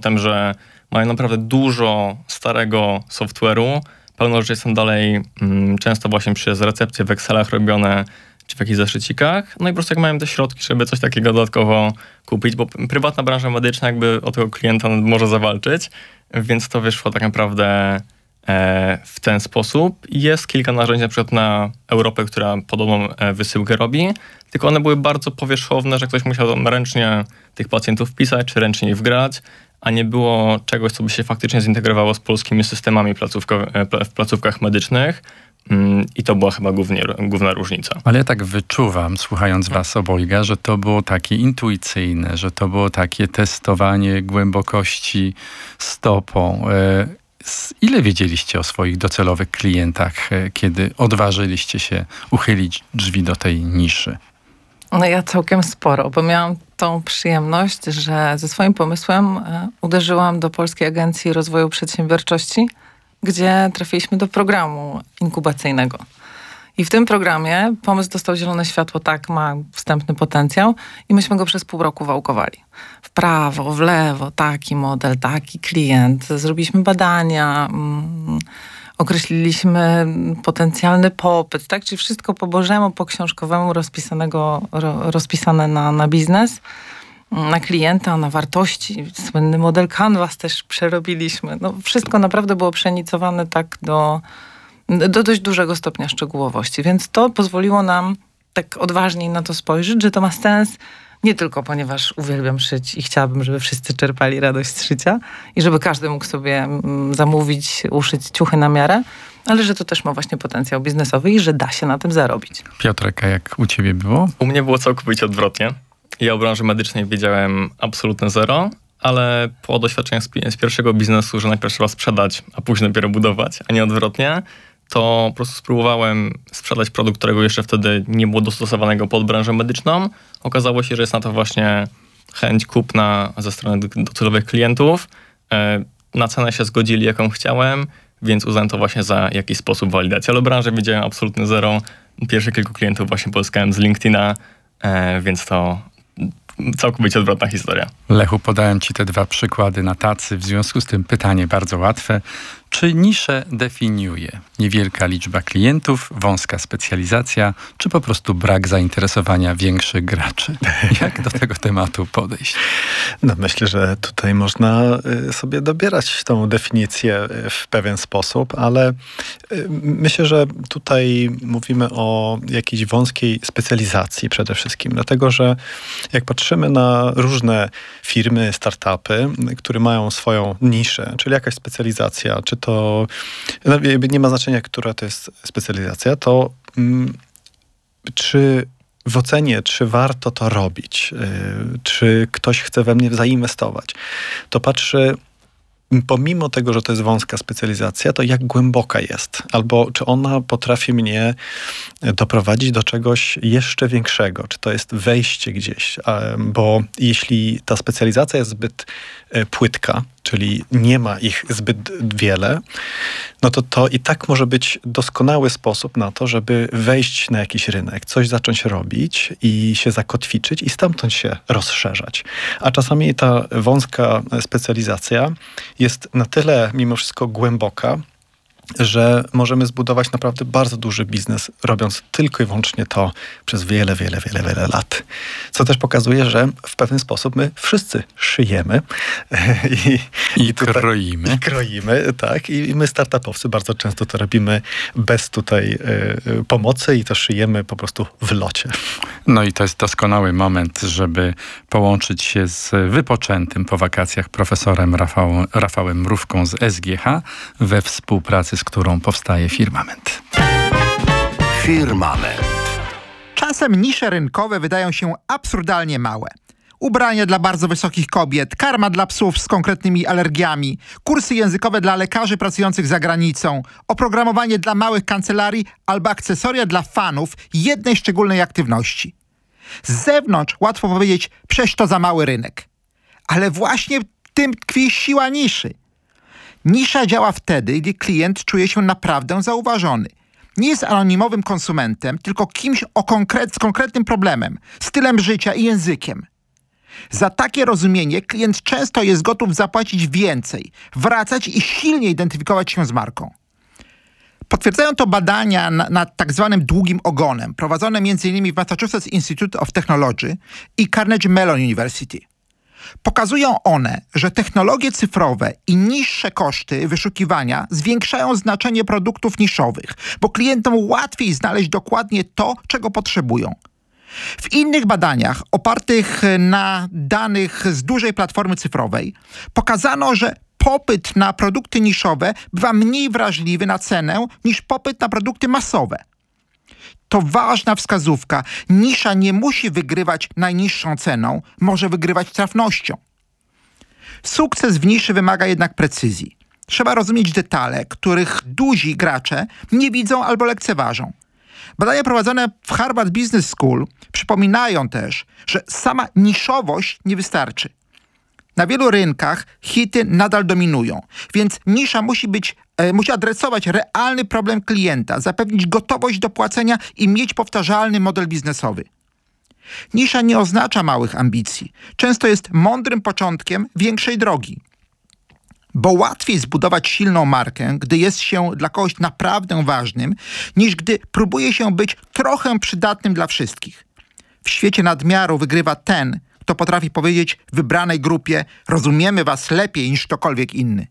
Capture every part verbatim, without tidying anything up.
klientem, że mają naprawdę dużo starego software'u, pełno rzeczy są dalej mm, często właśnie przez recepcje w Excelach robione, czy w jakichś zeszycikach. No i po prostu jak mają te środki, żeby coś takiego dodatkowo kupić, bo prywatna branża medyczna jakby o tego klienta może zawalczyć, więc to wyszło tak naprawdę e, w ten sposób. Jest kilka narzędzi na przykład na Europę, która podobną e, wysyłkę robi, tylko one były bardzo powierzchowne, że ktoś musiał tam ręcznie tych pacjentów wpisać, czy ręcznie ich wgrać, a nie było czegoś, co by się faktycznie zintegrowało z polskimi systemami placówko, w placówkach medycznych. I to była chyba głównie, główna różnica. Ale ja tak wyczuwam, słuchając was obojga, że to było takie intuicyjne, że to było takie testowanie głębokości stopą. Ile wiedzieliście o swoich docelowych klientach, kiedy odważyliście się uchylić drzwi do tej niszy? No ja całkiem sporo, bo miałam tą przyjemność, że ze swoim pomysłem uderzyłam do Polskiej Agencji Rozwoju Przedsiębiorczości, gdzie trafiliśmy do programu inkubacyjnego. I w tym programie pomysł dostał zielone światło, tak, ma wstępny potencjał i myśmy go przez pół roku wałkowali. W prawo, w lewo, taki model, taki klient. Zrobiliśmy badania, mm, określiliśmy potencjalny popyt, tak? Czyli wszystko po bożemu, po książkowemu rozpisanego, ro, rozpisane na, na biznes, na klienta, na wartości. Słynny model Canvas też przerobiliśmy. No, wszystko naprawdę było przenicowane tak do, do dość dużego stopnia szczegółowości. Więc to pozwoliło nam tak odważniej na to spojrzeć, że to ma sens nie tylko ponieważ uwielbiam szyć i chciałabym, żeby wszyscy czerpali radość z szycia i żeby każdy mógł sobie zamówić, uszyć ciuchy na miarę, ale że to też ma właśnie potencjał biznesowy i że da się na tym zarobić. Piotrek, a jak u ciebie było? U mnie było całkowicie odwrotnie. Ja o branży medycznej wiedziałem absolutne zero, ale po doświadczeniach z, z pierwszego biznesu, że najpierw trzeba sprzedać, a później dopiero budować, a nie odwrotnie, to po prostu spróbowałem sprzedać produkt, którego jeszcze wtedy nie było dostosowanego pod branżę medyczną. Okazało się, że jest na to właśnie chęć kupna ze strony docelowych klientów. Na cenę się zgodzili, jaką chciałem, więc uznałem to właśnie za jakiś sposób walidacji. Ale o branży wiedziałem absolutnie zero. Pierwszych kilku klientów właśnie pozyskałem z LinkedIna, więc to całkowicie odwrotna historia. Lechu, podałem ci te dwa przykłady na tacy, w związku z tym pytanie bardzo łatwe. Czy niszę definiuje niewielka liczba klientów, wąska specjalizacja, czy po prostu brak zainteresowania większych graczy? Jak do tego tematu podejść? No myślę, że tutaj można sobie dobierać tą definicję w pewien sposób, ale myślę, że tutaj mówimy o jakiejś wąskiej specjalizacji przede wszystkim, dlatego że jak patrzymy na różne firmy, startupy, które mają swoją niszę, czyli jakaś specjalizacja, czy to nie ma znaczenia, która to jest specjalizacja, to mm, czy w ocenie, czy warto to robić, yy, czy ktoś chce we mnie zainwestować, to patrzy pomimo tego, że to jest wąska specjalizacja, to jak głęboka jest, albo czy ona potrafi mnie doprowadzić do czegoś jeszcze większego, czy to jest wejście gdzieś, bo jeśli ta specjalizacja jest zbyt płytka, czyli nie ma ich zbyt wiele, no to to i tak może być doskonały sposób na to, żeby wejść na jakiś rynek, coś zacząć robić i się zakotwiczyć i stamtąd się rozszerzać. A czasami ta wąska specjalizacja jest na tyle mimo wszystko głęboka, że możemy zbudować naprawdę bardzo duży biznes, robiąc tylko i wyłącznie to przez wiele, wiele, wiele, wiele lat. Co też pokazuje, że w pewien sposób my wszyscy szyjemy. I, I, i tutaj, kroimy. I kroimy, tak. I, I my startupowcy bardzo często to robimy bez tutaj y, pomocy i to szyjemy po prostu w locie. No i to jest doskonały moment, żeby połączyć się z wypoczętym po wakacjach profesorem Rafał, Rafałem Mrówką z S G H we współpracy, z którą powstaje Firmament. Firmament. Czasem nisze rynkowe wydają się absurdalnie małe. Ubrania dla bardzo wysokich kobiet, karma dla psów z konkretnymi alergiami, kursy językowe dla lekarzy pracujących za granicą, oprogramowanie dla małych kancelarii albo akcesoria dla fanów jednej szczególnej aktywności. Z zewnątrz łatwo powiedzieć, przecież to za mały rynek. Ale właśnie w tym tkwi siła niszy. Nisza działa wtedy, gdy klient czuje się naprawdę zauważony. Nie jest anonimowym konsumentem, tylko kimś o konkret, z konkretnym problemem, stylem życia i językiem. Za takie rozumienie klient często jest gotów zapłacić więcej, wracać i silnie identyfikować się z marką. Potwierdzają to badania na- nad tak zwanym długim ogonem, prowadzone między innymi w Massachusetts Institute of Technology i Carnegie Mellon University. Pokazują one, że technologie cyfrowe i niższe koszty wyszukiwania zwiększają znaczenie produktów niszowych, bo klientom łatwiej znaleźć dokładnie to, czego potrzebują. W innych badaniach, opartych na danych z dużej platformy cyfrowej, pokazano, że popyt na produkty niszowe bywa mniej wrażliwy na cenę niż popyt na produkty masowe. To ważna wskazówka. Nisza nie musi wygrywać najniższą ceną, może wygrywać trafnością. Sukces w niszy wymaga jednak precyzji. Trzeba rozumieć detale, których duzi gracze nie widzą albo lekceważą. Badania prowadzone w Harvard Business School przypominają też, że sama niszowość nie wystarczy. Na wielu rynkach hity nadal dominują, więc nisza musi być, e, musi adresować realny problem klienta, zapewnić gotowość do płacenia i mieć powtarzalny model biznesowy. Nisza nie oznacza małych ambicji. Często jest mądrym początkiem większej drogi. Bo łatwiej zbudować silną markę, gdy jest się dla kogoś naprawdę ważnym, niż gdy próbuje się być trochę przydatnym dla wszystkich. W świecie nadmiaru wygrywa ten, kto potrafi powiedzieć wybranej grupie: rozumiemy was lepiej niż ktokolwiek inny.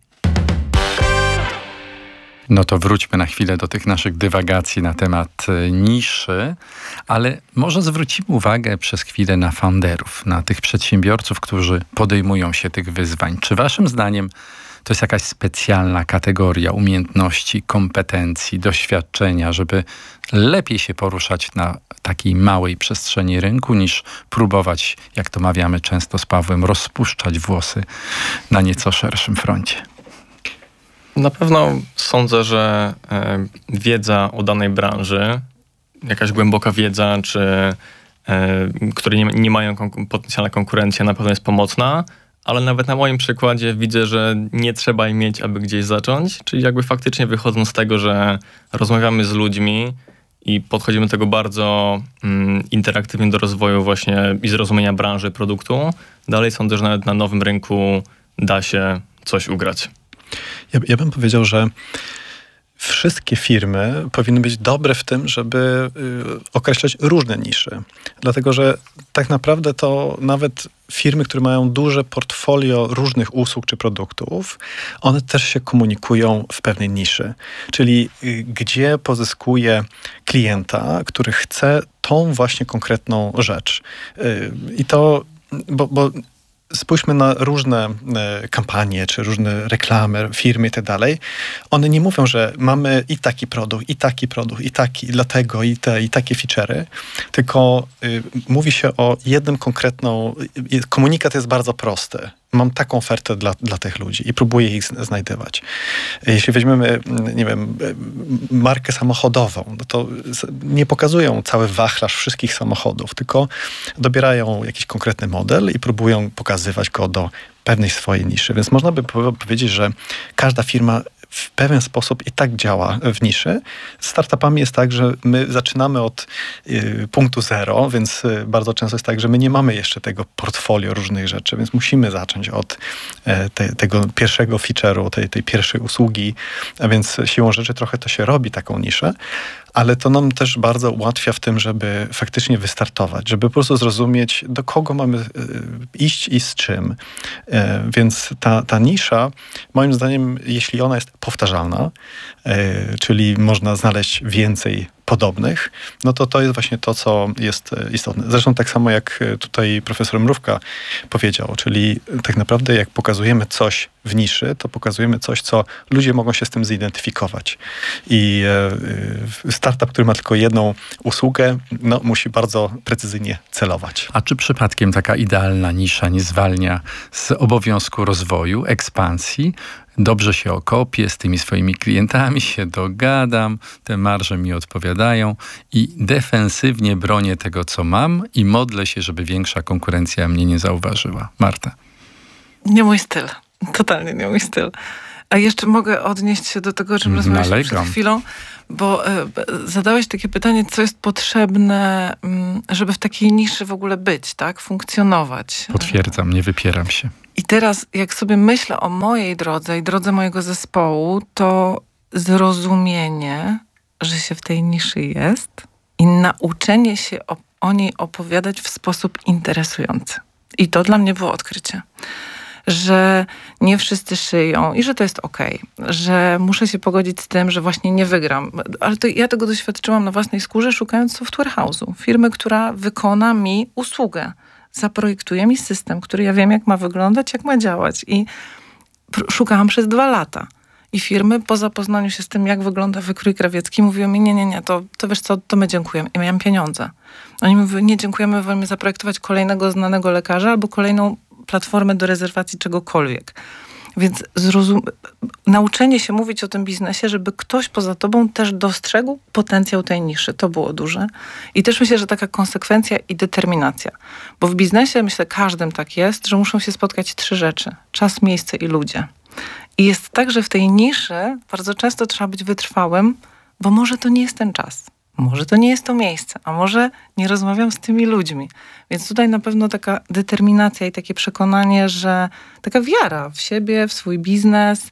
No to wróćmy na chwilę do tych naszych dywagacji na temat niszy, ale może zwrócimy uwagę przez chwilę na founderów, na tych przedsiębiorców, którzy podejmują się tych wyzwań. Czy waszym zdaniem to jest jakaś specjalna kategoria umiejętności, kompetencji, doświadczenia, żeby lepiej się poruszać na takiej małej przestrzeni rynku, niż próbować, jak to mawiamy często z Pawłem, rozpuszczać włosy na nieco szerszym froncie? Na pewno sądzę, że e, wiedza o danej branży, jakaś głęboka wiedza, czy e, które nie, nie mają konku- potencjalna konkurencja, na pewno jest pomocna, ale nawet na moim przykładzie widzę, że nie trzeba jej mieć, aby gdzieś zacząć, czyli jakby faktycznie wychodząc z tego, że rozmawiamy z ludźmi i podchodzimy do tego bardzo mm, interaktywnie do rozwoju właśnie i zrozumienia branży, produktu, dalej sądzę, że nawet na nowym rynku da się coś ugrać. Ja, ja bym powiedział, że wszystkie firmy powinny być dobre w tym, żeby y, określać różne nisze. Dlatego, że tak naprawdę to nawet firmy, które mają duże portfolio różnych usług czy produktów, one też się komunikują w pewnej niszy. Czyli y, gdzie pozyskuje klienta, który chce tą właśnie konkretną rzecz. Y, I to, bo, bo spójrzmy na różne e, kampanie, czy różne reklamy, firmy i tak dalej. One nie mówią, że mamy i taki produkt, i taki produkt, i taki, i dlatego, i te, i takie feature'y, tylko y, mówi się o jednym konkretną... Y, komunikat jest bardzo prosty. Mam taką ofertę dla, dla tych ludzi i próbuję ich znajdywać. Jeśli weźmiemy, nie wiem, markę samochodową, no to nie pokazują cały wachlarz wszystkich samochodów, tylko dobierają jakiś konkretny model i próbują pokazywać go do pewnej swojej niszy. Więc można by powiedzieć, że każda firma w pewien sposób i tak działa w niszy. Z startupami jest tak, że my zaczynamy od y, punktu zero, więc y, bardzo często jest tak, że my nie mamy jeszcze tego portfolio różnych rzeczy, więc musimy zacząć od e, te, tego pierwszego feature'u, tej, tej pierwszej usługi, a więc siłą rzeczy trochę to się robi taką niszę, ale to nam też bardzo ułatwia w tym, żeby faktycznie wystartować, żeby po prostu zrozumieć, do kogo mamy y, iść i z czym. E, więc ta, ta nisza, moim zdaniem, jeśli ona jest powtarzalna, e, czyli można znaleźć więcej podobnych, no to to jest właśnie to, co jest istotne. Zresztą tak samo jak tutaj profesor Mrówka powiedział, czyli tak naprawdę jak pokazujemy coś w niszy, to pokazujemy coś, co ludzie mogą się z tym zidentyfikować. I e, startup, który ma tylko jedną usługę, no, musi bardzo precyzyjnie celować. A czy przypadkiem taka idealna nisza nie zwalnia z obowiązku rozwoju, ekspansji? Dobrze się okopię, z tymi swoimi klientami się dogadam, te marże mi odpowiadają i defensywnie bronię tego, co mam i modlę się, żeby większa konkurencja mnie nie zauważyła. Marta. Nie mój styl. Totalnie nie mój styl. A jeszcze mogę odnieść się do tego, o czym rozmawialiśmy przed Nalegam. chwilą, bo e, zadałeś takie pytanie, co jest potrzebne, mm, żeby w takiej niszy w ogóle być, tak? Funkcjonować. Potwierdzam, nie wypieram się. I teraz, jak sobie myślę o mojej drodze i drodze mojego zespołu, to zrozumienie, że się w tej niszy jest i nauczenie się o, o niej opowiadać w sposób interesujący. I to dla mnie było odkrycie. Że nie wszyscy szyją i że to jest okej. Że muszę się pogodzić z tym, że właśnie nie wygram. Ale to ja tego doświadczyłam na własnej skórze, szukając software house'u. Firmy, która wykona mi usługę. Zaprojektuje mi system, który ja wiem, jak ma wyglądać, jak ma działać. I pr- szukałam przez dwa lata. I firmy po zapoznaniu się z tym, jak wygląda wykrój krawiecki, mówiły mi, nie, nie, nie, to, to wiesz co, to my dziękujemy. I miałam pieniądze. Oni mówiły, nie dziękujemy, wolimy zaprojektować kolejnego znanego lekarza albo kolejną platformę do rezerwacji czegokolwiek. Więc zrozum- nauczenie się mówić o tym biznesie, żeby ktoś poza tobą też dostrzegł potencjał tej niszy. To było duże. I też myślę, że taka konsekwencja i determinacja. Bo w biznesie, myślę, każdym tak jest, że muszą się spotkać trzy rzeczy. Czas, miejsce i ludzie. I jest tak, że w tej niszy bardzo często trzeba być wytrwałym, bo może to nie jest ten czas. Może to nie jest to miejsce, a może nie rozmawiam z tymi ludźmi. Więc tutaj na pewno taka determinacja i takie przekonanie, że taka wiara w siebie, w swój biznes,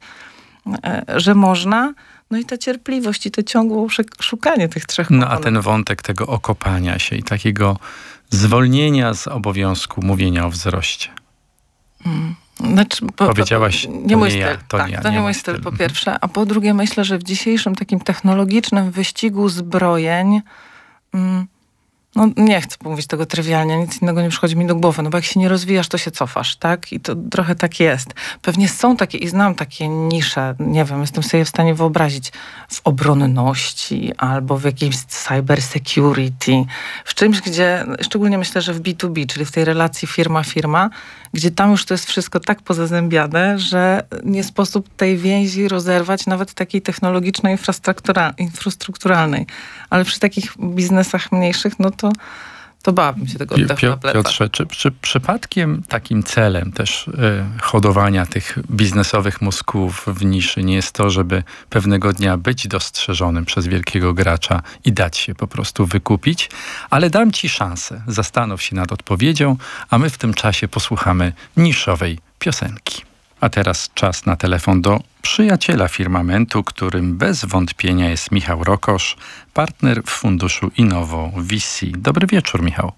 że można. No i ta cierpliwość i to ciągłe szukanie tych trzech No komponentów. a ten wątek tego okopania się i takiego zwolnienia z obowiązku mówienia o wzroście. Hmm. Znaczy, po, Powiedziałaś, po, to nie mój nie styl. ja, to tak, nie ja, to nie, nie mój mój styl, styl. po pierwsze. A po drugie myślę, że w dzisiejszym takim technologicznym wyścigu zbrojeń mm, no nie chcę mówić tego trywialnie, nic innego nie przychodzi mi do głowy, no bo jak się nie rozwijasz, to się cofasz, tak? I to trochę tak jest. Pewnie są takie i znam takie nisze, nie wiem, jestem sobie w stanie wyobrazić w obronności albo w jakimś cyber security, w czymś, gdzie, szczególnie myślę, że w B dwa B, czyli w tej relacji firma-firma, gdzie tam już to jest wszystko tak pozazębiane, że nie sposób tej więzi rozerwać nawet takiej technologicznej, infrastruktura, infrastrukturalnej. Ale przy takich biznesach mniejszych, no to, to bałabym się tego oddechu na plecach. Piotrze, czy, czy przypadkiem takim celem też y, hodowania tych biznesowych mózgów w niszy nie jest to, żeby pewnego dnia być dostrzeżonym przez wielkiego gracza i dać się po prostu wykupić? Ale dam ci szansę, zastanów się nad odpowiedzią, a my w tym czasie posłuchamy niszowej piosenki. A teraz czas na telefon do przyjaciela firmamentu, którym bez wątpienia jest Michał Rokosz, partner w funduszu Innowo V C. Dobry wieczór, Michał.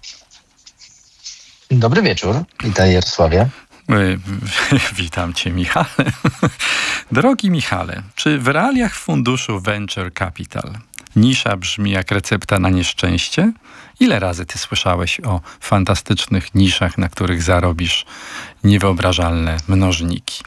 Dobry wieczór. Witaj, Jarosławie. Y, Witam cię, Michale. Drogi Michale, czy w realiach funduszu Venture Capital nisza brzmi jak recepta na nieszczęście? Ile razy ty słyszałeś o fantastycznych niszach, na których zarobisz niewyobrażalne mnożniki?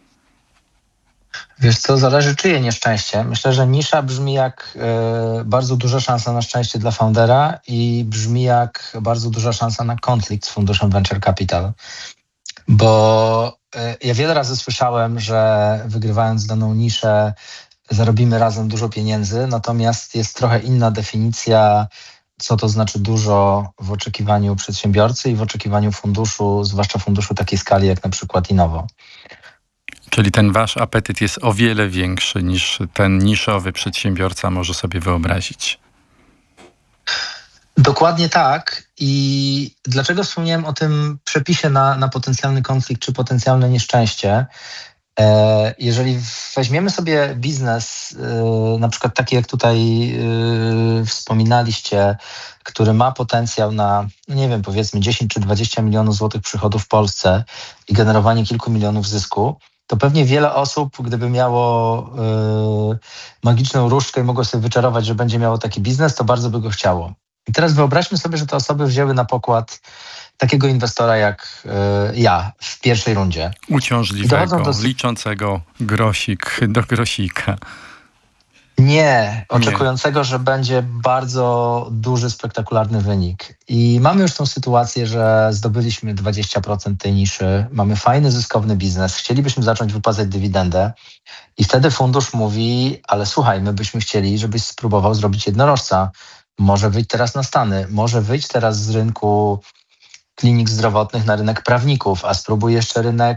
Wiesz co, zależy czyje nieszczęście. Myślę, że nisza brzmi jak y, bardzo duża szansa na szczęście dla foundera i brzmi jak bardzo duża szansa na konflikt z funduszem Venture Capital. Bo y, ja wiele razy słyszałem, że wygrywając daną niszę zarobimy razem dużo pieniędzy, natomiast jest trochę inna definicja, co to znaczy dużo w oczekiwaniu przedsiębiorcy i w oczekiwaniu funduszu, zwłaszcza funduszu takiej skali jak na przykład Innowo. Czyli ten wasz apetyt jest o wiele większy niż ten niszowy przedsiębiorca może sobie wyobrazić. Dokładnie tak. I dlaczego wspomniałem o tym przepisie na, na potencjalny konflikt czy potencjalne nieszczęście? E, jeżeli weźmiemy sobie biznes, e, na przykład taki jak tutaj e, wspominaliście, który ma potencjał na, no nie wiem, powiedzmy dziesięć czy dwadzieścia milionów złotych przychodów w Polsce i generowanie kilku milionów zysku, to pewnie wiele osób, gdyby miało y, magiczną różdżkę i mogło sobie wyczarować, że będzie miało taki biznes, to bardzo by go chciało. I teraz wyobraźmy sobie, że te osoby wzięły na pokład takiego inwestora jak y, ja w pierwszej rundzie. Uciążliwego, do... liczącego grosik do grosika. Nie, oczekującego, że będzie bardzo duży, spektakularny wynik. I mamy już tą sytuację, że zdobyliśmy dwadzieścia procent tej niszy, mamy fajny, zyskowny biznes, chcielibyśmy zacząć wypłacać dywidendę i wtedy fundusz mówi, ale słuchaj, my byśmy chcieli, żebyś spróbował zrobić jednorożca. Może wyjść teraz na Stany, może wyjść teraz z rynku klinik zdrowotnych na rynek prawników, a spróbuj jeszcze rynek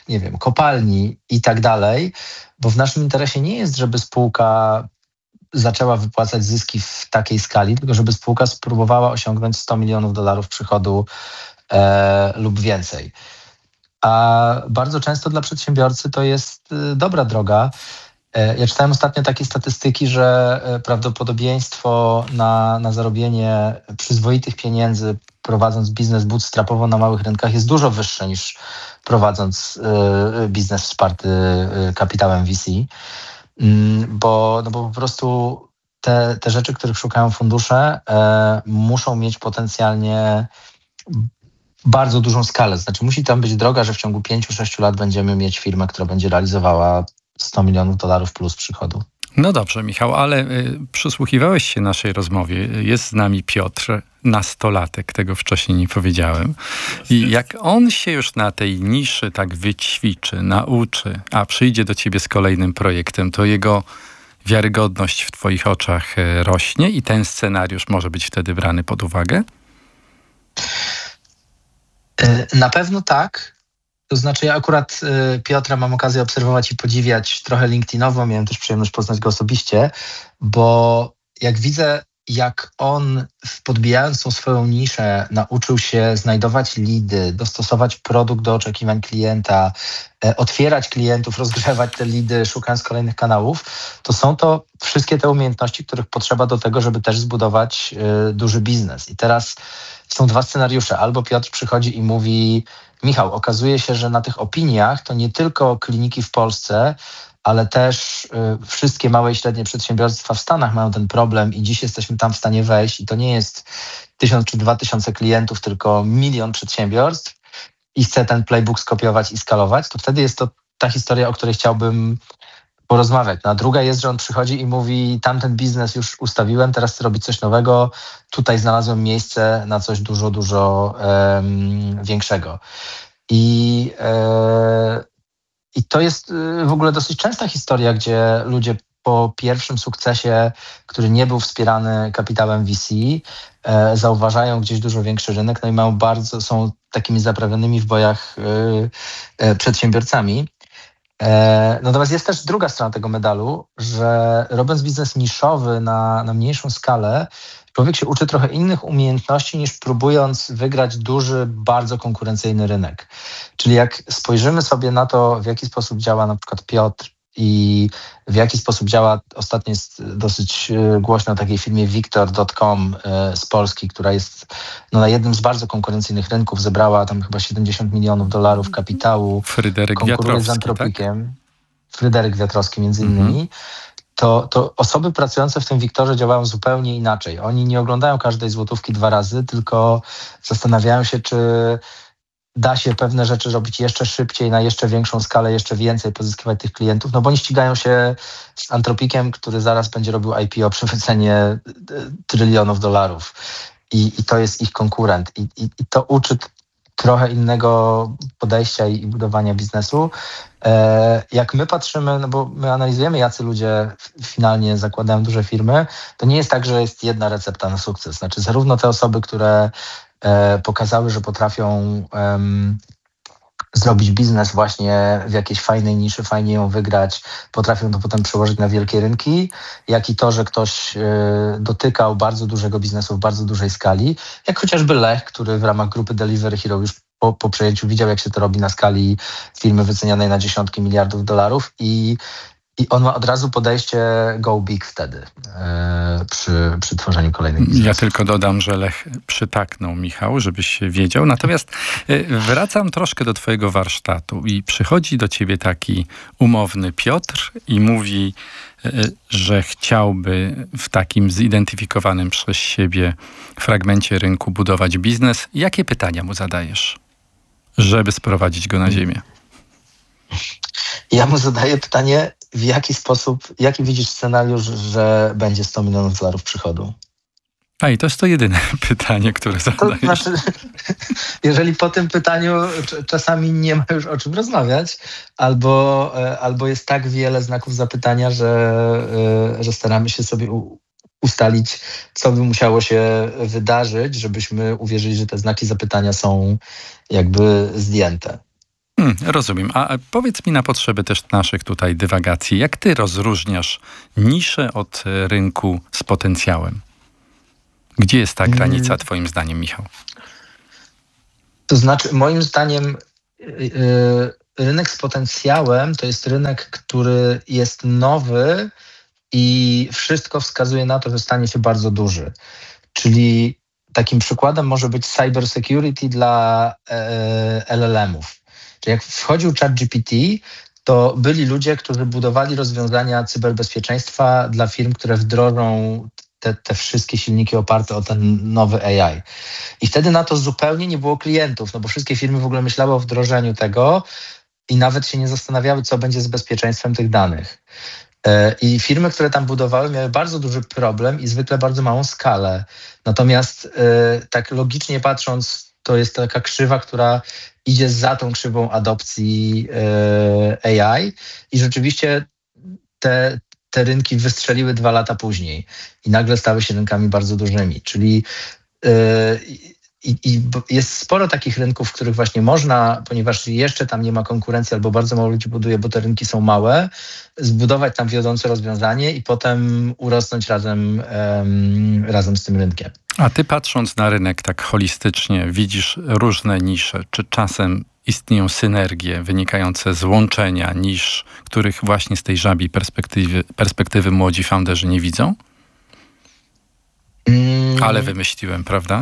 nie wiem, kopalni i tak dalej, bo w naszym interesie nie jest, żeby spółka zaczęła wypłacać zyski w takiej skali, tylko żeby spółka spróbowała osiągnąć sto milionów dolarów przychodu e, lub więcej. A bardzo często dla przedsiębiorcy to jest y, dobra droga. E, ja czytałem ostatnio takie statystyki, że e, prawdopodobieństwo na, na zarobienie przyzwoitych pieniędzy prowadząc biznes bootstrapowo na małych rynkach jest dużo wyższe niż prowadząc y, biznes wsparty y, kapitałem V C. Bo, no bo po prostu te, te rzeczy, których szukają fundusze, e, muszą mieć potencjalnie bardzo dużą skalę. Znaczy musi tam być droga, że w ciągu pięciu sześciu lat będziemy mieć firmę, która będzie realizowała sto milionów dolarów plus przychodu. No dobrze, Michał, ale y, przysłuchiwałeś się naszej rozmowie. Jest z nami Piotr, nastolatek, tego wcześniej nie powiedziałem. I jak on się już na tej niszy tak wyćwiczy, nauczy, a przyjdzie do ciebie z kolejnym projektem, to jego wiarygodność w twoich oczach y, rośnie i ten scenariusz może być wtedy brany pod uwagę? Na pewno tak. To znaczy ja akurat y, Piotra mam okazję obserwować i podziwiać trochę LinkedInowo. Miałem też przyjemność poznać go osobiście, bo jak widzę, jak on podbijając tą swoją niszę nauczył się znajdować lidy, dostosować produkt do oczekiwań klienta, e, otwierać klientów, rozgrzewać te lidy, szukając kolejnych kanałów, to są to wszystkie te umiejętności, których potrzeba do tego, żeby też zbudować y, duży biznes. I teraz są dwa scenariusze. Albo Piotr przychodzi i mówi: Michał, okazuje się, że na tych opiniach to nie tylko kliniki w Polsce, ale też y, wszystkie małe i średnie przedsiębiorstwa w Stanach mają ten problem i dziś jesteśmy tam w stanie wejść i to nie jest tysiąc czy dwa tysiące klientów, tylko milion przedsiębiorstw i chcę ten playbook skopiować i skalować, to wtedy jest to ta historia, o której chciałbym porozmawiać. No, a druga jest, że on przychodzi i mówi: tamten biznes już ustawiłem, teraz chcę robić coś nowego, tutaj znalazłem miejsce na coś dużo, dużo um, większego. I, e, I to jest w ogóle dosyć częsta historia, gdzie ludzie po pierwszym sukcesie, który nie był wspierany kapitałem V C, e, zauważają gdzieś dużo większy rynek, no i mają bardzo, są takimi zaprawionymi w bojach e, e, przedsiębiorcami. E, natomiast jest też druga strona tego medalu, że robiąc biznes niszowy na, na mniejszą skalę, człowiek się uczy trochę innych umiejętności niż próbując wygrać duży, bardzo konkurencyjny rynek. Czyli jak spojrzymy sobie na to, w jaki sposób działa na przykład Piotr i w jaki sposób działa, ostatnio jest dosyć głośno o takiej firmie Victor kropka com z Polski, która jest no, na jednym z bardzo konkurencyjnych rynków, zebrała tam chyba siedemdziesiąt milionów dolarów kapitału. Fryderyk konkuruje Wiatrowski, z Antropikiem. Tak? Fryderyk Wiatrowski między innymi. Mm-hmm. To, to osoby pracujące w tym Wiktorze działają zupełnie inaczej. Oni nie oglądają każdej złotówki dwa razy, tylko zastanawiają się, czy da się pewne rzeczy robić jeszcze szybciej, na jeszcze większą skalę, jeszcze więcej, pozyskiwać tych klientów, no bo oni ścigają się z Antropikiem, który zaraz będzie robił I P O przy wycenie trylionów dolarów. I, i to jest ich konkurent. I, i, i to uczy trochę innego podejścia i, i budowania biznesu. E, jak my patrzymy, no bo my analizujemy, jacy ludzie finalnie zakładają duże firmy, to nie jest tak, że jest jedna recepta na sukces. Znaczy zarówno te osoby, które e, pokazały, że potrafią em, zrobić biznes właśnie w jakiejś fajnej niszy, fajnie ją wygrać, potrafią to potem przełożyć na wielkie rynki, jak i to, że ktoś e, dotykał bardzo dużego biznesu w bardzo dużej skali, jak chociażby Lech, który w ramach grupy Delivery Hero już po, po przejęciu widział, jak się to robi na skali firmy wycenianej na dziesiątki miliardów dolarów i I on ma od razu podejście go big wtedy e, przy, przy tworzeniu kolejnych biznesów. Ja tylko dodam, że Lech przytaknął, Michał, żebyś wiedział. Natomiast e, wracam troszkę do twojego warsztatu i przychodzi do ciebie taki umowny Piotr i mówi, e, że chciałby w takim zidentyfikowanym przez siebie fragmencie rynku budować biznes. Jakie pytania mu zadajesz, żeby sprowadzić go na ziemię? Ja mu zadaję pytanie, w jaki sposób, jaki widzisz scenariusz, że będzie sto milionów dolarów przychodu? A i to jest to jedyne pytanie, które zadajesz. To znaczy, jeżeli po tym pytaniu czasami nie ma już o czym rozmawiać, albo, albo jest tak wiele znaków zapytania, że, że staramy się sobie ustalić, co by musiało się wydarzyć, żebyśmy uwierzyli, że te znaki zapytania są jakby zdjęte. Hmm, rozumiem. A powiedz mi na potrzeby też naszych tutaj dywagacji, jak ty rozróżniasz niszę od rynku z potencjałem? Gdzie jest ta granica twoim zdaniem, Michał? To znaczy, moim zdaniem yy, rynek z potencjałem to jest rynek, który jest nowy i wszystko wskazuje na to, że stanie się bardzo duży. Czyli takim przykładem może być cybersecurity dla e, L L M-ów. Czyli jak wchodził ChatGPT, to byli ludzie, którzy budowali rozwiązania cyberbezpieczeństwa dla firm, które wdrożą te, te wszystkie silniki oparte o ten nowy A I. I wtedy na to zupełnie nie było klientów, no bo wszystkie firmy w ogóle myślały o wdrożeniu tego i nawet się nie zastanawiały, co będzie z bezpieczeństwem tych danych. I firmy, które tam budowały, miały bardzo duży problem i zwykle bardzo małą skalę. Natomiast tak logicznie patrząc, to jest taka krzywa, która idzie za tą krzywą adopcji A I i rzeczywiście te, te rynki wystrzeliły dwa lata później i nagle stały się rynkami bardzo dużymi. Czyli I, I jest sporo takich rynków, w których właśnie można, ponieważ jeszcze tam nie ma konkurencji albo bardzo mało ludzi buduje, bo te rynki są małe, zbudować tam wiodące rozwiązanie i potem urosnąć razem, um, razem z tym rynkiem. A ty patrząc na rynek tak holistycznie, widzisz różne nisze. Czy czasem istnieją synergie wynikające z łączenia nisz, których właśnie z tej żabiej perspektywy, perspektywy młodzi founderzy nie widzą? Mm. Ale wymyśliłem, prawda?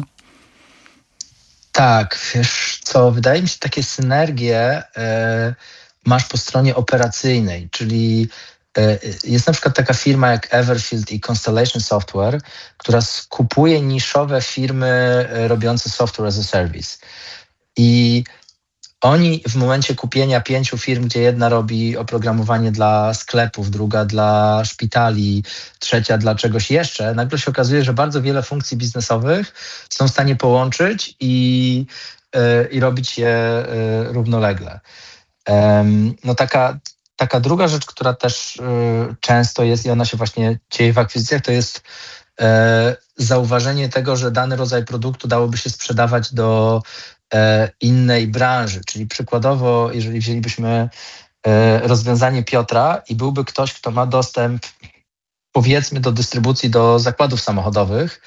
Tak, wiesz co, wydaje mi się, takie synergie y, masz po stronie operacyjnej, czyli y, jest na przykład taka firma jak Everfield i Constellation Software, która skupuje niszowe firmy y, robiące software as a service. I oni w momencie kupienia pięciu firm, gdzie jedna robi oprogramowanie dla sklepów, druga dla szpitali, trzecia dla czegoś jeszcze, nagle się okazuje, że bardzo wiele funkcji biznesowych są w stanie połączyć i, yy, i robić je yy, równolegle. Yy, no taka, taka druga rzecz, która też yy, często jest i ona się właśnie dzieje w akwizycjach, to jest yy, zauważenie tego, że dany rodzaj produktu dałoby się sprzedawać do innej branży, czyli przykładowo, jeżeli wzięlibyśmy rozwiązanie Piotra i byłby ktoś, kto ma dostęp, powiedzmy, do dystrybucji do zakładów samochodowych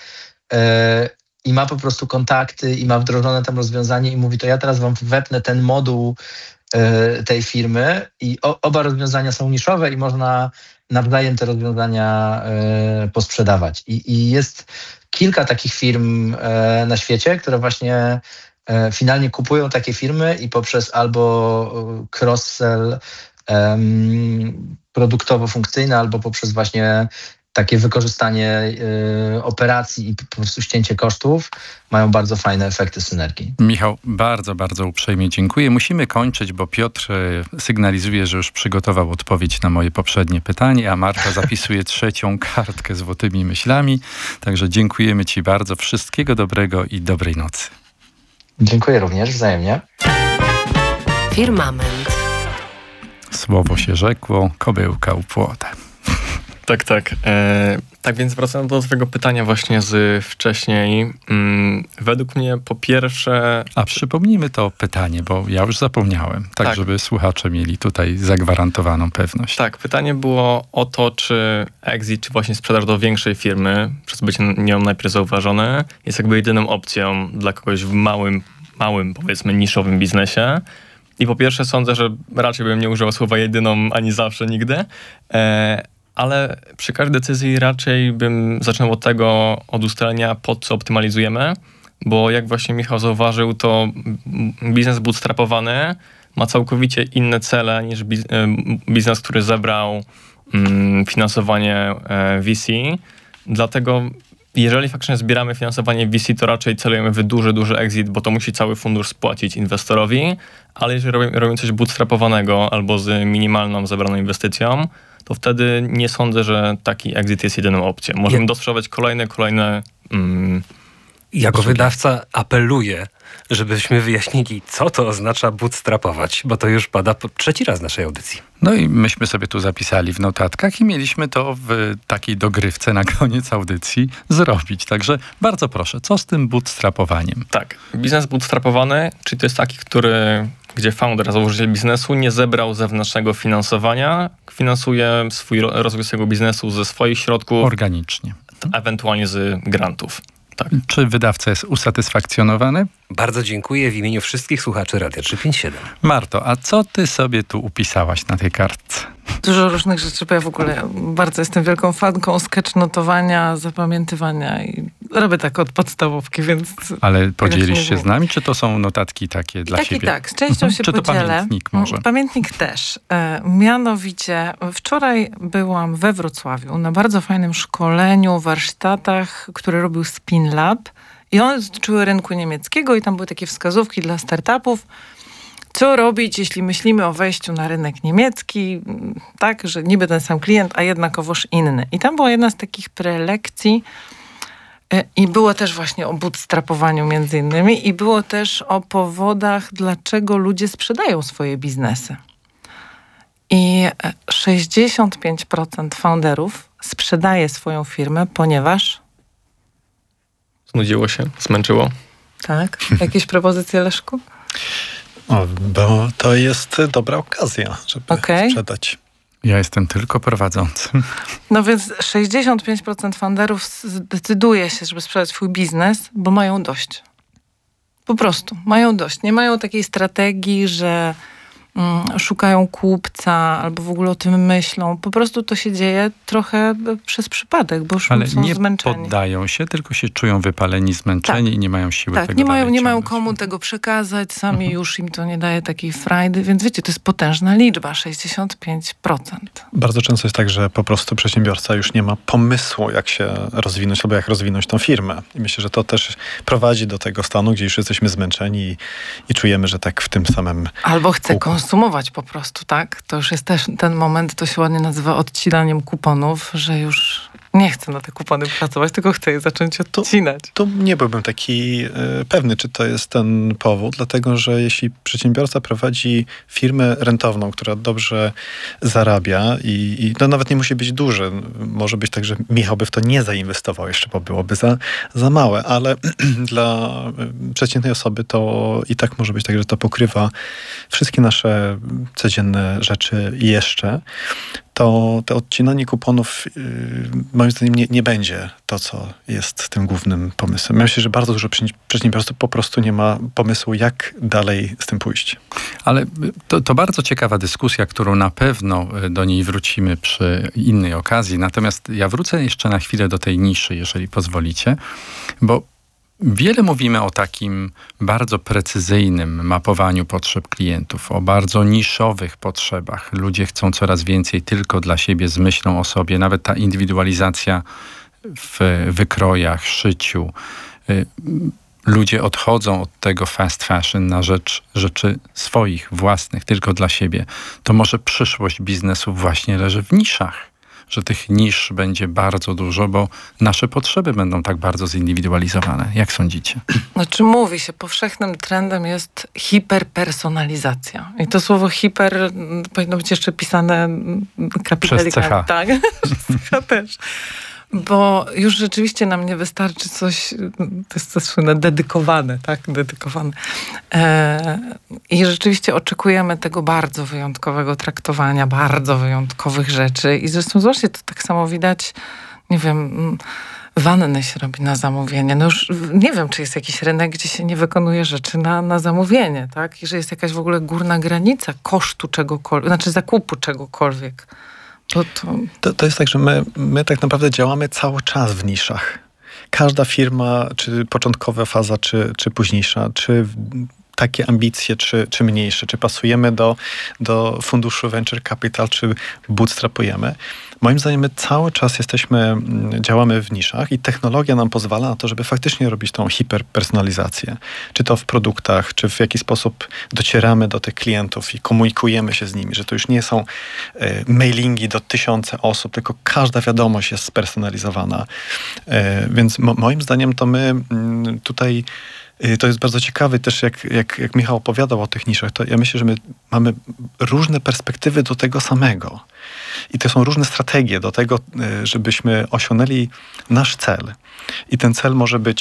i ma po prostu kontakty i ma wdrożone tam rozwiązanie i mówi, to ja teraz wam wepnę ten moduł tej firmy i oba rozwiązania są niszowe i można nawzajem te rozwiązania posprzedawać. I, i jest kilka takich firm na świecie, które właśnie finalnie kupują takie firmy i poprzez albo cross-sell um, produktowo-funkcyjne, albo poprzez właśnie takie wykorzystanie y, operacji i po prostu ścięcie kosztów mają bardzo fajne efekty synergii. Michał, bardzo, bardzo uprzejmie dziękuję. Musimy kończyć, bo Piotr sygnalizuje, że już przygotował odpowiedź na moje poprzednie pytanie, a Marta zapisuje trzecią kartkę złotymi myślami. Także dziękujemy ci bardzo. Wszystkiego dobrego i dobrej nocy. Dziękuję również, wzajemnie. Firmament. Słowo się rzekło, kobyłka u płota. Tak, tak. E, tak więc wracając do twojego pytania właśnie z wcześniej. Mm, według mnie po pierwsze... A przypomnijmy to pytanie, bo ja już zapomniałem. Tak, tak, żeby słuchacze mieli tutaj zagwarantowaną pewność. Tak, pytanie było o to, czy exit, czy właśnie sprzedaż do większej firmy, przez bycie nią najpierw zauważone, jest jakby jedyną opcją dla kogoś w małym, małym, powiedzmy, niszowym biznesie. I po pierwsze sądzę, że raczej bym nie używał słowa jedyną ani zawsze, nigdy. E, ale przy każdej decyzji raczej bym zaczynał od tego, od ustalenia, pod co optymalizujemy, bo jak właśnie Michał zauważył, to biznes bootstrapowany ma całkowicie inne cele niż biznes, który zebrał finansowanie V C. Dlatego jeżeli faktycznie zbieramy finansowanie V C, to raczej celujemy w duży, duży exit, bo to musi cały fundusz spłacić inwestorowi, ale jeżeli robimy, robimy coś bootstrapowanego albo z minimalną zebraną inwestycją, to wtedy nie sądzę, że taki exit jest jedyną opcją. Możemy ja... dostrzegać kolejne, kolejne... Mm, jako usługi. Wydawca apeluję, żebyśmy wyjaśnili, co to oznacza bootstrapować, bo to już pada po trzeci raz w naszej audycji. No i myśmy sobie tu zapisali w notatkach i mieliśmy to w takiej dogrywce na koniec audycji zrobić. Także bardzo proszę, co z tym bootstrapowaniem? Tak, biznes bootstrapowany, czyli to jest taki, który gdzie founder, założyciel biznesu nie zebrał zewnętrznego finansowania, finansuje swój rozwój swojego biznesu ze swoich środków. Organicznie. Ewentualnie z grantów. Tak. Czy wydawca jest usatysfakcjonowany? Bardzo dziękuję w imieniu wszystkich słuchaczy Radia trzysta pięćdziesiąt siedem. Marto, a co ty sobie tu upisałaś na tej kartce? Dużo różnych rzeczy, bo ja w ogóle bardzo jestem wielką fanką sketchnotowania, zapamiętywania i robię tak od podstawówki, więc... Ale podzielisz się nie z nami, czy to są notatki takie dla tak siebie? I tak, z częścią Mhm. się Czy to podzielę. pamiętnik może? Pamiętnik też. E, mianowicie wczoraj byłam we Wrocławiu na bardzo fajnym szkoleniu, warsztatach, które robił Spin Lab i one dotyczyły rynku niemieckiego i tam były takie wskazówki dla startupów, co robić, jeśli myślimy o wejściu na rynek niemiecki, tak, że niby ten sam klient, a jednakowoż inny. I tam była jedna z takich prelekcji i było też właśnie o bootstrapowaniu między innymi i było też o powodach, dlaczego ludzie sprzedają swoje biznesy. I sześćdziesiąt pięć procent founderów sprzedaje swoją firmę, ponieważ... Znudziło się, zmęczyło. Tak? Jakieś propozycje, Leszku? O, bo to jest dobra okazja, żeby Okay. sprzedać. Ja jestem tylko prowadzącym. No więc sześćdziesiąt pięć procent founderów zdecyduje się, żeby sprzedać swój biznes, bo mają dość. Po prostu. Mają dość. Nie mają takiej strategii, że mm, szukają kupca albo w ogóle o tym myślą. Po prostu to się dzieje trochę przez przypadek, bo już Ale są nie zmęczeni. poddają się, tylko się czują wypaleni, zmęczeni Tak. i nie mają siły Tak, tego nie mają, dalej nie mają ciągnąć. komu tego przekazać, sami już im to nie daje takiej frajdy, więc wiecie, to jest potężna liczba, sześćdziesiąt pięć procent. Bardzo często jest tak, że po prostu przedsiębiorca już nie ma pomysłu, jak się rozwinąć albo jak rozwinąć tą firmę. I myślę, że to też prowadzi do tego stanu, gdzie już jesteśmy zmęczeni i, i czujemy, że tak w tym samym... Albo chce kółku. konsumować po prostu, tak? To już jest też ten moment, to się ładnie nazywa odcinaniem kuponów, że już nie chcę na te kupony pracować, tylko chcę je zacząć odcinać. Tu nie byłbym taki e, pewny, czy to jest ten powód, dlatego że jeśli przedsiębiorca prowadzi firmę rentowną, która dobrze zarabia i, i to nawet nie musi być duży. Może być tak, że Michał by w to nie zainwestował jeszcze, bo byłoby za, za małe, ale dla przeciętnej osoby to i tak może być tak, że to pokrywa wszystkie nasze codzienne rzeczy jeszcze. To, to odcinanie kuponów yy, moim zdaniem nie, nie będzie to, co jest tym głównym pomysłem. Ja myślę, że bardzo dużo przedsiębiorców po prostu nie ma pomysłu, jak dalej z tym pójść. Ale to, to bardzo ciekawa dyskusja, którą na pewno do niej wrócimy przy innej okazji. Natomiast ja wrócę jeszcze na chwilę do tej niszy, jeżeli pozwolicie, bo wiele mówimy o takim bardzo precyzyjnym mapowaniu potrzeb klientów, o bardzo niszowych potrzebach. Ludzie chcą coraz więcej tylko dla siebie, z myślą o sobie. Nawet ta indywidualizacja w wykrojach, szyciu. Ludzie odchodzą od tego fast fashion na rzecz rzeczy swoich, własnych, tylko dla siebie. To może przyszłość biznesu właśnie leży w niszach. Że tych nisz będzie bardzo dużo, bo nasze potrzeby będą tak bardzo zindywidualizowane. Jak sądzicie? Znaczy mówi się, powszechnym trendem jest hiperpersonalizacja. I to słowo hiper m, powinno być jeszcze pisane kapitalikami. Przez C H. Tak, przez C H też. Bo już rzeczywiście nam nie wystarczy coś, to jest to słynne, dedykowane, tak? Dedykowane. E, I rzeczywiście oczekujemy tego bardzo wyjątkowego traktowania, bardzo wyjątkowych rzeczy. I zresztą zobaczcie, to tak samo widać, nie wiem, wanny się robi na zamówienie. No już nie wiem, czy jest jakiś rynek, gdzie się nie wykonuje rzeczy na, na zamówienie, tak? I że jest jakaś w ogóle górna granica kosztu czegokolwiek, znaczy zakupu czegokolwiek. To, to... To, to jest tak, że my, my tak naprawdę działamy cały czas w niszach. Każda firma, czy początkowa faza, czy, czy późniejsza, czy takie ambicje, czy, czy mniejsze, czy pasujemy do, do funduszu venture capital, czy bootstrapujemy. Moim zdaniem my cały czas jesteśmy, działamy w niszach i technologia nam pozwala na to, żeby faktycznie robić tą hiperpersonalizację. Czy to w produktach, czy w jaki sposób docieramy do tych klientów i komunikujemy się z nimi, że to już nie są e, mailingi do tysiące osób, tylko każda wiadomość jest spersonalizowana. E, więc mo, moim zdaniem to my m, tutaj to jest bardzo ciekawe też, jak, jak, jak Michał opowiadał o tych niszach, to ja myślę, że my mamy różne perspektywy do tego samego. I to są różne strategie do tego, żebyśmy osiągnęli nasz cel. I ten cel może być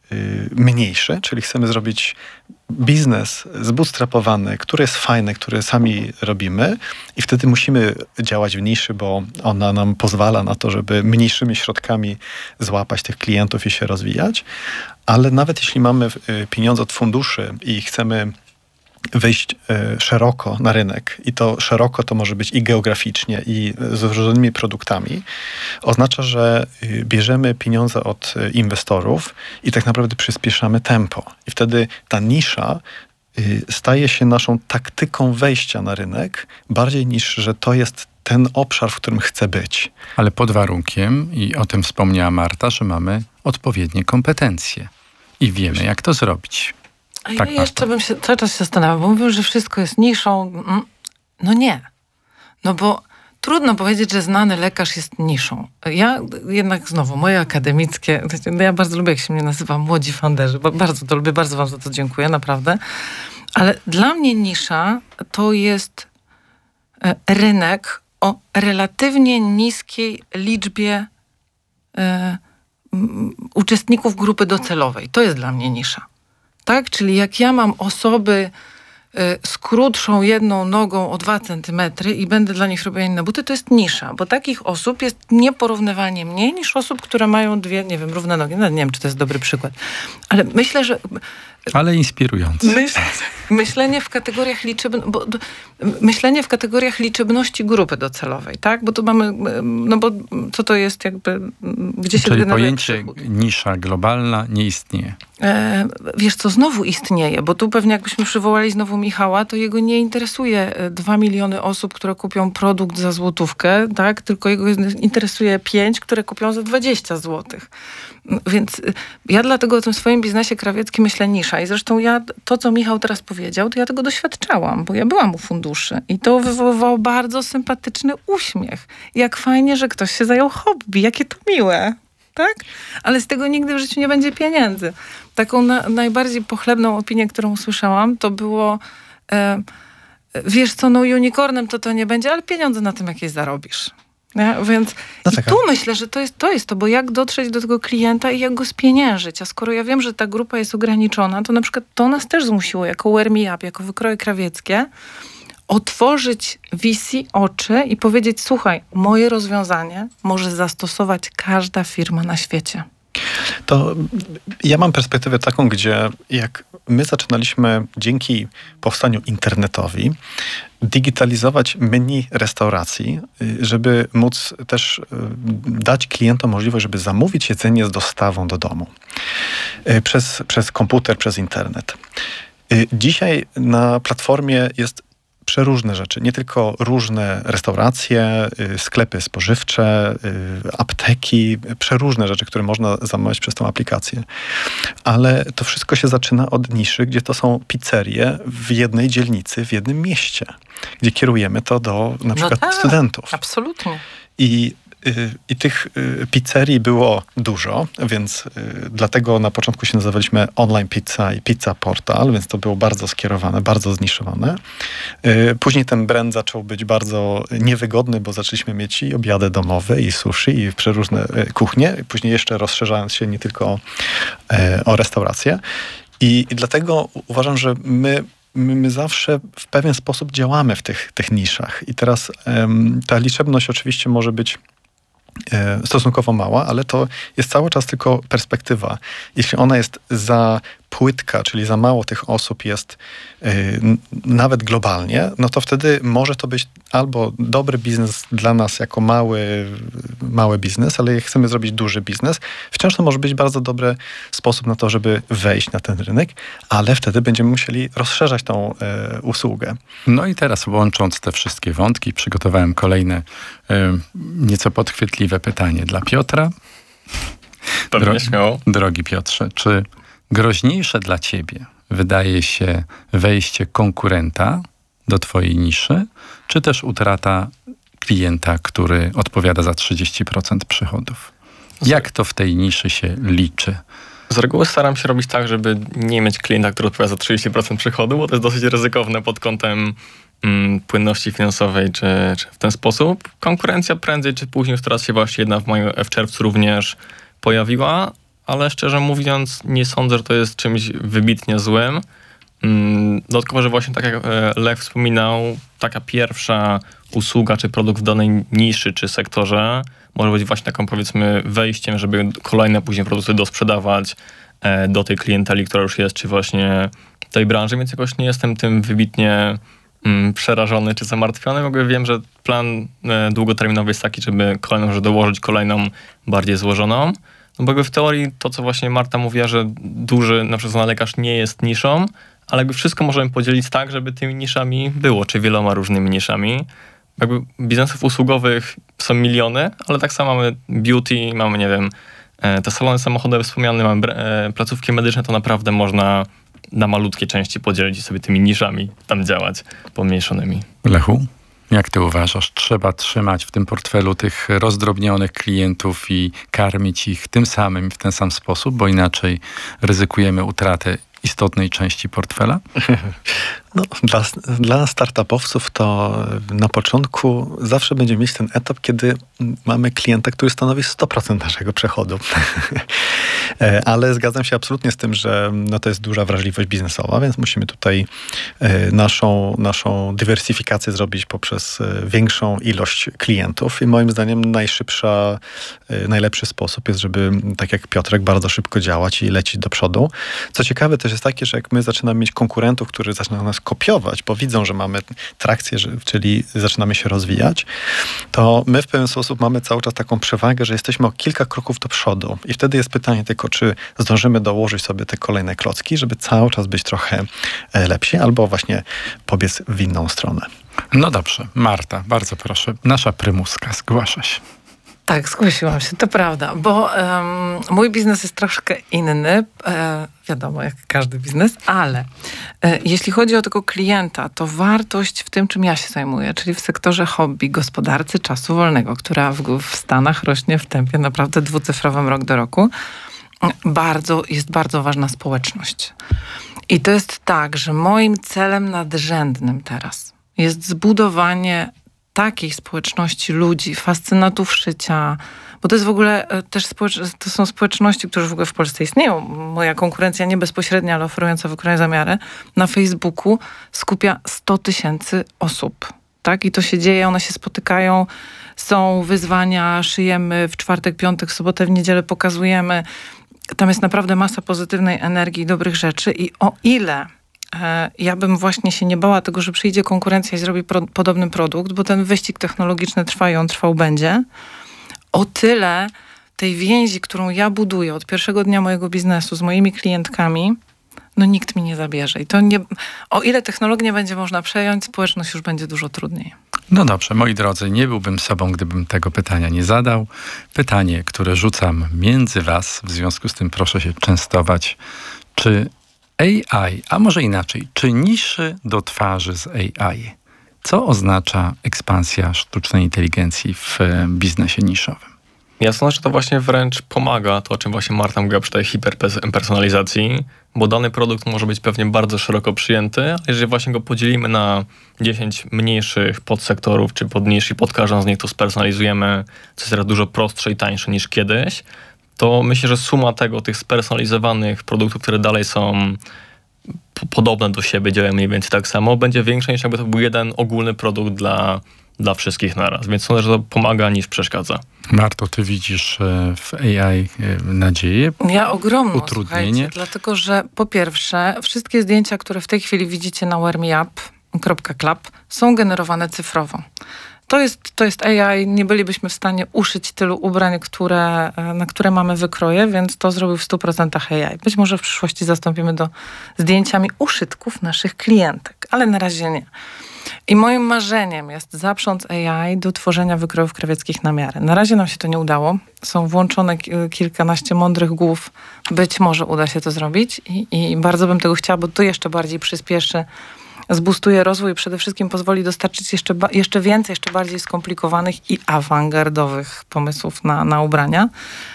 y, mniejszy, czyli chcemy zrobić biznes zbootstrapowany, który jest fajny, który sami robimy i wtedy musimy działać w niszy, bo ona nam pozwala na to, żeby mniejszymi środkami złapać tych klientów i się rozwijać. Ale nawet jeśli mamy pieniądze od funduszy i chcemy wyjść szeroko na rynek i to szeroko to może być i geograficznie, i z różnymi produktami, oznacza, że bierzemy pieniądze od inwestorów i tak naprawdę przyspieszamy tempo. I wtedy ta nisza staje się naszą taktyką wejścia na rynek, bardziej niż, że to jest ten obszar, w którym chcę być. Ale pod warunkiem, i o tym wspomniała Marta, że mamy odpowiednie kompetencje i wiemy, jak to zrobić. A ja tak, jeszcze Marta. bym się cały czas się zastanawiał, bo mówią, że wszystko jest niszą. No nie. No bo trudno powiedzieć, że znany lekarz jest niszą. Ja jednak znowu, moje akademickie, ja bardzo lubię, jak się mnie nazywa młodzi founderzy, bo bardzo to lubię, bardzo wam za to dziękuję, naprawdę. Ale dla mnie nisza to jest rynek o relatywnie niskiej liczbie e, m, uczestników grupy docelowej. To jest dla mnie nisza. Tak? Czyli jak ja mam osoby y, z krótszą jedną nogą o dwa centymetry i będę dla nich robiła inne buty, to jest nisza, bo takich osób jest nieporównywalnie mniej niż osób, które mają dwie, nie wiem, równe nogi. No, nie wiem, czy to jest dobry przykład. Ale myślę, że... Ale inspirujący. Myśl, myślenie w kategoriach liczebn, bo, do, myślenie w kategoriach liczebności grupy docelowej, tak? Bo tu mamy, no bo co to jest jakby, gdzie się Czyli generuje pojęcie przychód? nisza globalna nie istnieje. E, wiesz co, znowu istnieje, bo tu pewnie jakbyśmy przywołali znowu Michała, to jego nie interesuje dwa miliony osób, które kupią produkt za złotówkę, tak? Tylko jego interesuje pięć, które kupią za dwadzieścia złotych. Więc ja dlatego o tym swoim biznesie krawieckim myślę nisza. I zresztą ja, to co Michał teraz powiedział, to ja tego doświadczałam, bo ja byłam u funduszy i to wywoływało bardzo sympatyczny uśmiech. Jak fajnie, że ktoś się zajął hobby, jakie to miłe. Tak? Ale z tego nigdy w życiu nie będzie pieniędzy. Taką na, najbardziej pochlebną opinię, którą usłyszałam, to było e, wiesz co, no unicornem to to nie będzie, ale pieniądze na tym jakieś zarobisz. Nie? Więc No i tak, tu myślę, że to jest, to jest to, bo jak dotrzeć do tego klienta i jak go spieniężyć. A skoro ja wiem, że ta grupa jest ograniczona, to na przykład to nas też zmusiło jako Wear Me Up, jako Wykroje Krawieckie, otworzyć V C oczy i powiedzieć, słuchaj, moje rozwiązanie może zastosować każda firma na świecie. To ja mam perspektywę taką, gdzie jak my zaczynaliśmy dzięki powstaniu internetowi digitalizować menu restauracji, żeby móc też dać klientom możliwość, żeby zamówić jedzenie z dostawą do domu. Przez, przez komputer, przez internet. Dzisiaj na platformie jest przeróżne rzeczy, nie tylko różne restauracje, sklepy spożywcze, apteki, przeróżne rzeczy, które można zamawiać przez tą aplikację. Ale to wszystko się zaczyna od niszy, gdzie to są pizzerie w jednej dzielnicy, w jednym mieście, gdzie kierujemy to do na przykład no tak, studentów. Absolutnie. I I tych pizzerii było dużo, więc dlatego na początku się nazywaliśmy Online Pizza i Pizza Portal, więc to było bardzo skierowane, bardzo zniszowane. Później ten brand zaczął być bardzo niewygodny, bo zaczęliśmy mieć i obiady domowe, i sushi, i przeróżne kuchnie. Później jeszcze rozszerzając się nie tylko o, o restauracje. I, i dlatego uważam, że my My, my zawsze w pewien sposób działamy w tych, tych niszach. I teraz um, ta liczebność oczywiście może być e, stosunkowo mała, ale to jest cały czas tylko perspektywa. Jeśli ona jest za płytka, czyli za mało tych osób jest e, n- nawet globalnie, no to wtedy może to być albo dobry biznes dla nas jako mały, mały biznes, ale jak chcemy zrobić duży biznes, wciąż to może być bardzo dobry sposób na to, żeby wejść na ten rynek, ale wtedy będziemy musieli rozszerzać tą e, usługę. No i teraz łącząc te wszystkie wątki, przygotowałem kolejne e, nieco podchwytliwe pytanie dla Piotra. Pewnie Dro- śmiało. Drogi Piotrze, czy groźniejsze dla ciebie wydaje się wejście konkurenta do twojej niszy, czy też utrata klienta, który odpowiada za trzydzieści procent przychodów? Jak to w tej niszy się liczy? Z reguły staram się robić tak, żeby nie mieć klienta, który odpowiada za trzydzieści procent przychodu, bo to jest dosyć ryzykowne pod kątem mm, płynności finansowej, czy, czy w ten sposób. Konkurencja prędzej czy później, która się właśnie jedna w maju, w czerwcu również pojawiła, ale szczerze mówiąc nie sądzę, że to jest czymś wybitnie złym. Dodatkowo, że właśnie tak jak Lech wspominał, taka pierwsza usługa czy produkt w danej niszy czy sektorze może być właśnie taką, powiedzmy, wejściem, żeby kolejne później produkty dosprzedawać do tej klienteli, która już jest, czy właśnie tej branży, więc jakoś nie jestem tym wybitnie mm, przerażony czy zamartwiony. W ogóle wiem, że plan e, długoterminowy jest taki, żeby kolejną rzecz dołożyć, kolejną bardziej złożoną. No bo jakby w teorii to, co właśnie Marta mówiła, że duży na przykład lekarz nie jest niszą, ale jakby wszystko możemy podzielić tak, żeby tymi niszami było, czy wieloma różnymi niszami. Jakby biznesów usługowych są miliony, ale tak samo mamy beauty, mamy, nie wiem, te salony samochodowe wspomniane, mamy placówki medyczne, to naprawdę można na malutkie części podzielić i sobie tymi niszami tam działać pomniejszonymi. Lechu, jak ty uważasz? Trzeba trzymać w tym portfelu tych rozdrobnionych klientów i karmić ich tym samym, w ten sam sposób, bo inaczej ryzykujemy utratę istotnej części portfela? No, dla, dla startupowców to na początku zawsze będziemy mieć ten etap, kiedy mamy klienta, który stanowi sto procent naszego przychodu. Ale zgadzam się absolutnie z tym, że no, to jest duża wrażliwość biznesowa, więc musimy tutaj naszą, naszą dywersyfikację zrobić poprzez większą ilość klientów. I moim zdaniem najszybsza, najlepszy sposób jest, żeby tak jak Piotrek bardzo szybko działać i lecieć do przodu. Co ciekawe też jest takie, że jak my zaczynamy mieć konkurentów, którzy zaczynają nas kopiować, bo widzą, że mamy trakcję, że, czyli zaczynamy się rozwijać, to my w pewien sposób mamy cały czas taką przewagę, że jesteśmy o kilka kroków do przodu. I wtedy jest pytanie tylko, czy zdążymy dołożyć sobie te kolejne klocki, żeby cały czas być trochę lepsi, albo właśnie pobiec w inną stronę. No dobrze. Marta, bardzo proszę. Nasza prymuska, zgłasza się. Tak, zgłosiłam się, to prawda, bo um, mój biznes jest troszkę inny, e, wiadomo, jak każdy biznes, ale e, jeśli chodzi o tego klienta, to wartość w tym, czym ja się zajmuję, czyli w sektorze hobby, gospodarce czasu wolnego, która w, w Stanach rośnie w tempie naprawdę dwucyfrowym rok do roku, bardzo, jest bardzo ważna społeczność. I to jest tak, że moim celem nadrzędnym teraz jest zbudowanie takiej społeczności ludzi, fascynatów szycia, bo to jest w ogóle też społecz- to są społeczności, które w ogóle w Polsce istnieją. Moja konkurencja nie bezpośrednia, ale oferująca wykrojone zamiary, na Facebooku skupia sto tysięcy osób. Tak? I to się dzieje, one się spotykają, są wyzwania, szyjemy w czwartek, piątek, sobotę, w niedzielę pokazujemy. Tam jest naprawdę masa pozytywnej energii, dobrych rzeczy i o ile ja bym właśnie się nie bała tego, że przyjdzie konkurencja i zrobi pro, podobny produkt, bo ten wyścig technologiczny trwa i on trwał będzie. O tyle tej więzi, którą ja buduję od pierwszego dnia mojego biznesu z moimi klientkami, no nikt mi nie zabierze. I to nie, o ile technologię będzie można przejąć, społeczność już będzie dużo trudniej. No dobrze, moi drodzy, nie byłbym sobą, gdybym tego pytania nie zadał. Pytanie, które rzucam między was, w związku z tym proszę się częstować. Czy A I, a może inaczej, czy niszy do twarzy z A I? Co oznacza ekspansja sztucznej inteligencji w biznesie niszowym? Ja sądzę, że to właśnie wręcz pomaga, to o czym właśnie Marta mówiła przy tej hiperpersonalizacji, bo dany produkt może być pewnie bardzo szeroko przyjęty, ale jeżeli właśnie go podzielimy na dziesięć mniejszych podsektorów czy podnisz i pod każdą z nich to spersonalizujemy, co jest teraz dużo prostsze i tańsze niż kiedyś, to myślę, że suma tego, tych spersonalizowanych produktów, które dalej są p- podobne do siebie, działają mniej więcej tak samo, będzie większa niż jakby to był jeden ogólny produkt dla, dla wszystkich naraz. Więc sądzę, że to pomaga niż przeszkadza. Marto, ty widzisz w A I nadzieję? Ja ogromną, utrudnienie? Dlatego, że po pierwsze, wszystkie zdjęcia, które w tej chwili widzicie na wearmeup kropka club są generowane cyfrowo. To jest, to jest A I, nie bylibyśmy w stanie uszyć tylu ubrań, które, na które mamy wykroje, więc to zrobił w stu procentach A I. Być może w przyszłości zastąpimy to zdjęciami uszytków naszych klientek, ale na razie nie. I moim marzeniem jest zaprząc A I do tworzenia wykrojów krawieckich na miarę. Na razie nam się to nie udało. Są włączone kilkanaście mądrych głów. Być może uda się to zrobić i, i bardzo bym tego chciała, bo to jeszcze bardziej przyspieszy, zbustuje rozwój i przede wszystkim pozwoli dostarczyć jeszcze, ba- jeszcze więcej, jeszcze bardziej skomplikowanych i awangardowych pomysłów na, na ubrania.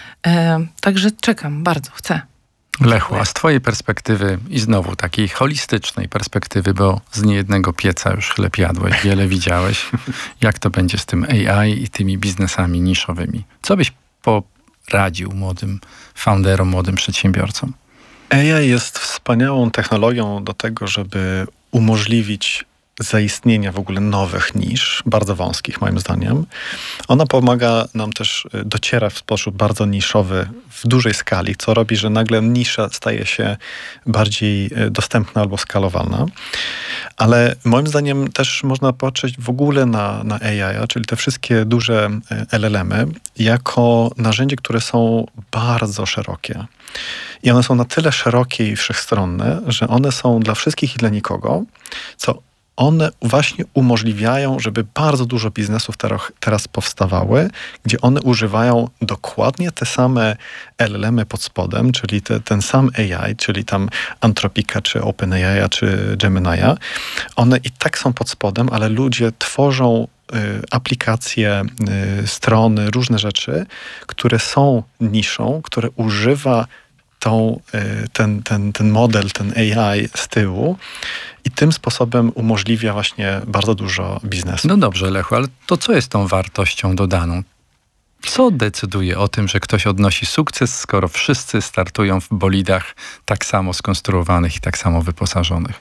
E, także czekam, bardzo chcę. Lechu, a z twojej perspektywy i znowu takiej holistycznej perspektywy, bo z niejednego pieca już chleb jadłeś, wiele widziałeś, jak to będzie z tym A I i tymi biznesami niszowymi? Co byś po, radził młodym founderom, młodym przedsiębiorcom? A I jest wspaniałą technologią do tego, żeby umożliwić zaistnienia w ogóle nowych nisz, bardzo wąskich moim zdaniem. Ona pomaga nam też, dociera w sposób bardzo niszowy, w dużej skali, co robi, że nagle nisza staje się bardziej dostępna albo skalowalna. Ale moim zdaniem też można patrzeć w ogóle na, na A I, czyli te wszystkie duże L L M-y, jako narzędzie, które są bardzo szerokie. I one są na tyle szerokie i wszechstronne, że one są dla wszystkich i dla nikogo, co one właśnie umożliwiają, żeby bardzo dużo biznesów teraz powstawały, gdzie one używają dokładnie te same L L M-y pod spodem, czyli te, ten sam A I, czyli tam Anthropica, czy OpenAI, czy Gemini'a. One i tak są pod spodem, ale ludzie tworzą y, aplikacje, y, strony, różne rzeczy, które są niszą, które używa tą, y, ten, ten, ten model, ten A I z tyłu, i tym sposobem umożliwia właśnie bardzo dużo biznesu. No dobrze, Lechu, ale to co jest tą wartością dodaną? Co decyduje o tym, że ktoś odnosi sukces, skoro wszyscy startują w bolidach tak samo skonstruowanych i tak samo wyposażonych?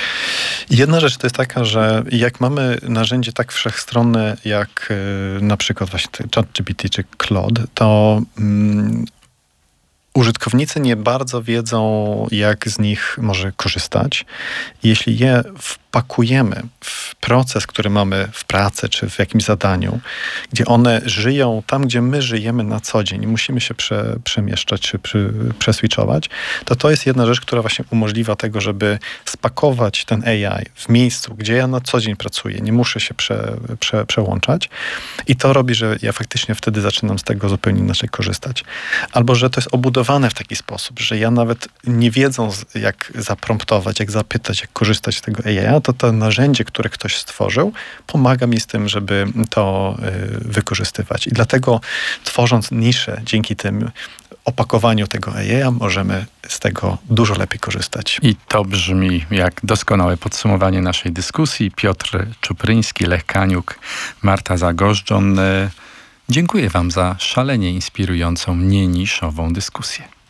Jedna rzecz to jest taka, że jak mamy narzędzie tak wszechstronne jak y, na przykład właśnie ChatGPT czy Claude, to mm, użytkownicy nie bardzo wiedzą, jak z nich może korzystać. Jeśli je wpakujemy w proces, który mamy w pracy czy w jakimś zadaniu, gdzie one żyją tam, gdzie my żyjemy na co dzień i musimy się prze, przemieszczać czy przy, przeswitchować, to to jest jedna rzecz, która właśnie umożliwia tego, żeby spakować ten A I w miejscu, gdzie ja na co dzień pracuję. Nie muszę się prze, prze, przełączać. I to robi, że ja faktycznie wtedy zaczynam z tego zupełnie inaczej korzystać. Albo, że to jest obudowane w taki sposób, że ja nawet nie wiedząc, jak zapromptować, jak zapytać, jak korzystać z tego A I, to to narzędzie, które ktoś stworzył, pomaga mi z tym, żeby to y, wykorzystywać. I dlatego tworząc niszę, dzięki tym opakowaniu tego A I, możemy z tego dużo lepiej korzystać. I to brzmi jak doskonałe podsumowanie naszej dyskusji. Piotr Czupryński, Lech Kaniuk, Marta Zagorzdzon. Dziękuję wam za szalenie inspirującą, nieniszową dyskusję.